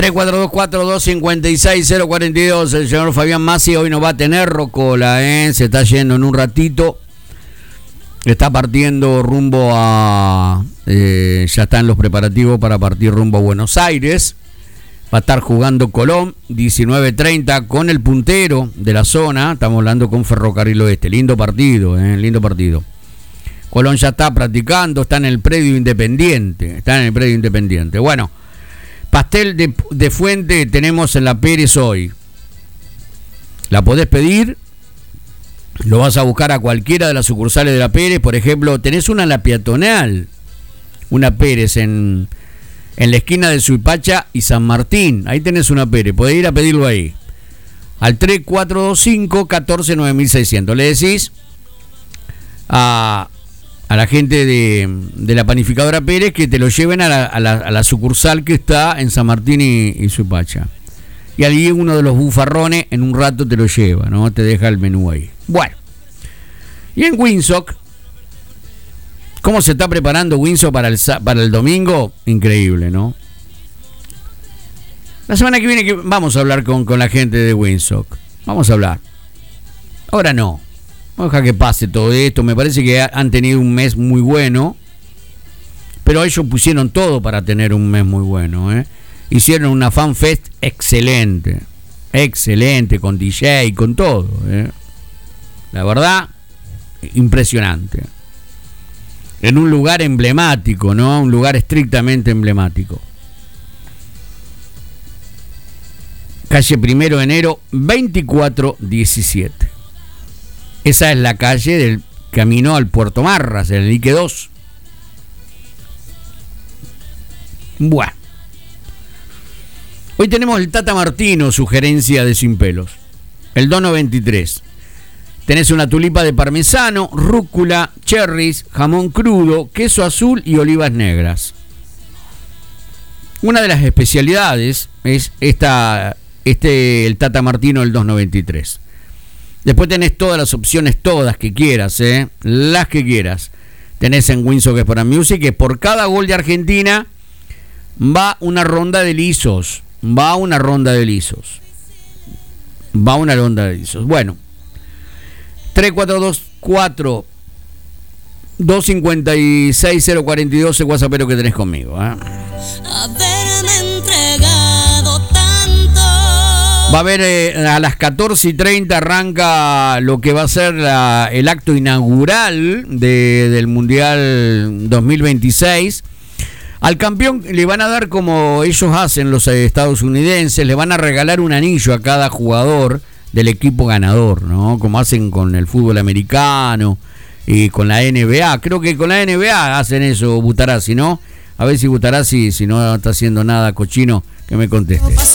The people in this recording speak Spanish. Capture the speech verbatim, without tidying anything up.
tres cuatro dos cuatro dos cinco seis cero cuatro dos. El señor Fabián Massi hoy no va a tener rocola, ¿eh? Se está yendo en un ratito. Está partiendo rumbo a... Eh, ya están los preparativos para partir rumbo a Buenos Aires. Va a estar jugando Colón, diecinueve treinta, con el puntero de la zona. Estamos hablando con Ferrocarril Oeste. Lindo partido, ¿eh? Lindo partido. Colón ya está practicando, está en el predio Independiente. Está en el predio Independiente. Bueno, pastel de, de fuente tenemos en la Pérez hoy. La podés pedir. Lo vas a buscar a cualquiera de las sucursales de la Pérez. Por ejemplo, tenés una en la peatonal. Una Pérez en, en la esquina de Suipacha y San Martín. Ahí tenés una Pérez. Podés ir a pedirlo ahí. Al tres cuatro dos cinco, uno cuatro, nueve seiscientos. Le decís a, a la gente de, de la panificadora Pérez que te lo lleven a la, a la, a la sucursal que está en San Martín y, y Suipacha. Y allí uno de los bufarrones en un rato te lo lleva, ¿no? Te deja el menú ahí. Bueno. Y en Winsock, ¿cómo se está preparando Winsock para el, para el domingo? Increíble, ¿no? La semana que viene que vamos a hablar con, con la gente de Winsock. Vamos a hablar. Ahora no. Vamos a dejar que pase todo esto. Me parece que han tenido un mes muy bueno. Pero ellos pusieron todo para tener un mes muy bueno, ¿eh? Hicieron una fanfest excelente. Excelente, con D J, con todo, ¿eh? La verdad, impresionante. En un lugar emblemático, ¿no? Un lugar estrictamente emblemático. Calle Primero de Enero, veinticuatro diecisiete. Esa es la calle del camino al Puerto Marras, el Lique dos. Bueno. Hoy tenemos el Tata Martino, sugerencia de Sin Pelos. El Dono veintitrés. Tenés una tulipa de parmesano, rúcula, cherries, jamón crudo, queso azul y olivas negras. Una de las especialidades es esta, este, el Tata Martino, el Dono veintitrés. Después tenés todas las opciones, todas que quieras, ¿eh? Las que quieras. Tenés en Winsock Sport and Music que por cada gol de Argentina va una ronda de lisos. Va una ronda de lisos. Va una ronda de lisos. Bueno. tres cuatro dos cuatro dos cinco seis cero cuatro dos el WhatsAppero que tenés conmigo, ¿eh? Haberme entregado tanto. Va a haber eh, a las catorce y treinta arranca lo que va a ser la, el acto inaugural de, del Mundial dos mil veintiséis. Al campeón le van a dar, como ellos hacen los estadounidenses, le van a regalar un anillo a cada jugador del equipo ganador, ¿no? Como hacen con el fútbol americano y con la N B A. Creo que con la N B A hacen eso, Butarazzi, ¿no? A ver si Butarazzi, si no está haciendo nada cochino, que me conteste.